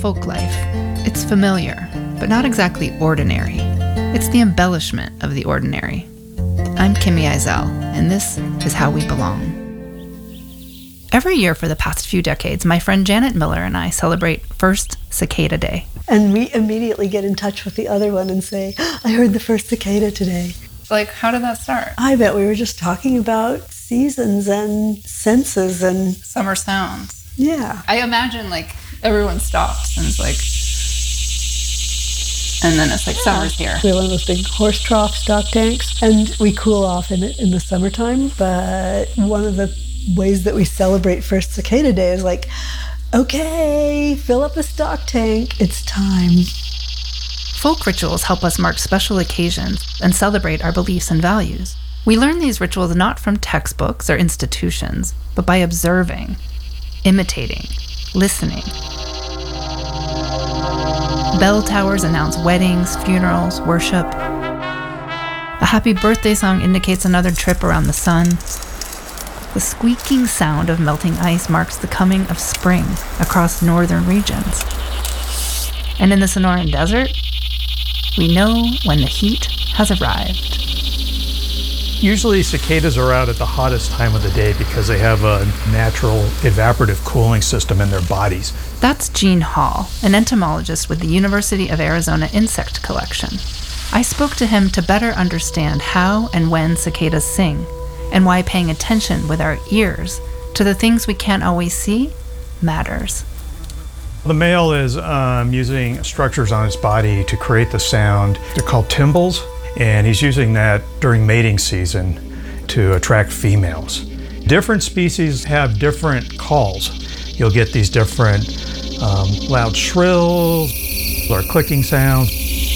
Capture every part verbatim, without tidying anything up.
folk life. It's familiar, but not exactly ordinary. It's the embellishment of the ordinary. I'm Kimmy Eisel, and this is How We Belong. Every year for the past few decades, my friend Janet Miller and I celebrate First Cicada Day. And we immediately get in touch with the other one and say, I heard the first cicada today. Like, how did that start? I bet we were just talking about seasons and senses and... Summer sounds. Yeah. I imagine, like, everyone stops and it's like... And then it's like, yeah. Summer's here. We have one of those big horse trough stock tanks, and we cool off in it in the summertime. But one of the ways that we celebrate First Cicada Day is like, okay, fill up the stock tank, it's time. Folk rituals help us mark special occasions and celebrate our beliefs and values. We learn these rituals not from textbooks or institutions, but by observing, imitating, listening. Bell towers announce weddings, funerals, worship. A happy birthday song indicates another trip around the sun. The squeaking sound of melting ice marks the coming of spring across northern regions. And in the Sonoran Desert, we know when the heat has arrived. Usually cicadas are out at the hottest time of the day because they have a natural evaporative cooling system in their bodies. That's Gene Hall, an entomologist with the University of Arizona Insect Collection. I spoke to him to better understand how and when cicadas sing, and why paying attention with our ears to the things we can't always see matters. The male is um, using structures on his body to create the sound. They're called tymbals, and he's using that during mating season to attract females. Different species have different calls. You'll get these different um, loud shrills or clicking sounds.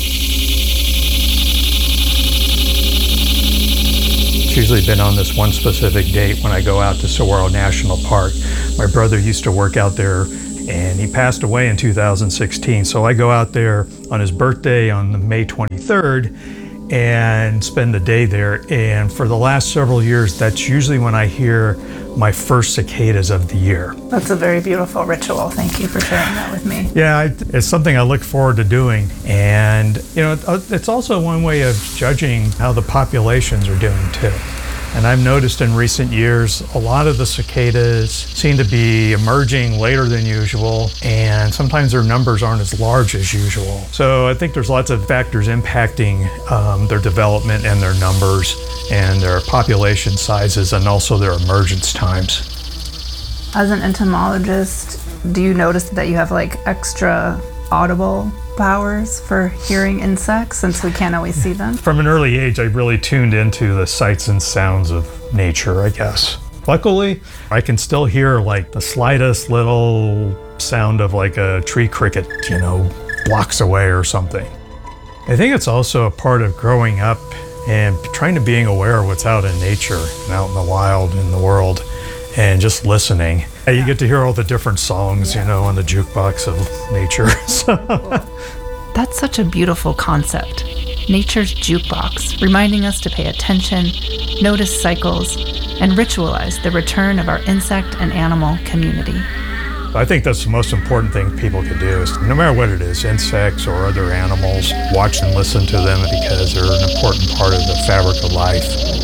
It's usually been on this one specific date when I go out to Saguaro National Park. My brother used to work out there, and he passed away in two thousand sixteen. So I go out there on his birthday on May twenty-third and spend the day there. And for the last several years, that's usually when I hear my first cicadas of the year. That's a very beautiful ritual. Thank you for sharing that with me. Yeah, it's something I look forward to doing. And, you know, it's also one way of judging how the populations are doing too. And I've noticed in recent years, a lot of the cicadas seem to be emerging later than usual, and sometimes their numbers aren't as large as usual. So I think there's lots of factors impacting um, their development and their numbers and their population sizes and also their emergence times. As an entomologist, do you notice that you have like extra audible powers for hearing insects since we can't always see them? From an early age, I really tuned into the sights and sounds of nature, I guess. Luckily, I can still hear like the slightest little sound of like a tree cricket, you know, blocks away or something. I think it's also a part of growing up and trying to being aware of what's out in nature and out in the wild in the world and just listening. You get to hear all the different songs, you know, on the jukebox of nature. That's such a beautiful concept. Nature's jukebox, reminding us to pay attention, notice cycles, and ritualize the return of our insect and animal community. I think that's the most important thing people can do is, no matter what it is, insects or other animals, watch and listen to them because they're an important part of the fabric of life.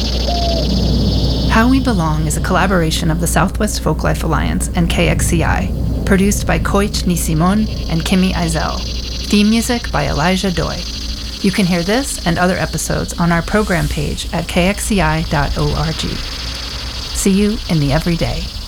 How We Belong is a collaboration of the Southwest Folklife Alliance and K X C I, produced by Koich Nisimon and Kimmy Eisel. Theme music by Elijah Doi. You can hear this and other episodes on our program page at k x c i dot org. See you in the everyday.